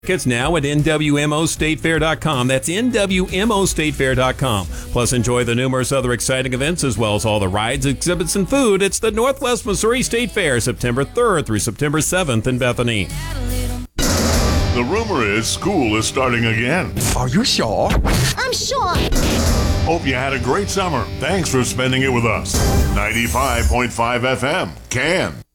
Tickets now at NWMOStateFair.com. That's NWMOStateFair.com. Plus, enjoy the numerous other exciting events as well as all the rides, exhibits, and food. It's the Northwest Missouri State Fair, September 3rd through September 7th in Bethany. The rumor is school is starting again. Are you sure? I'm sure. Hope you had a great summer. Thanks for spending it with us. 95.5 FM. Can.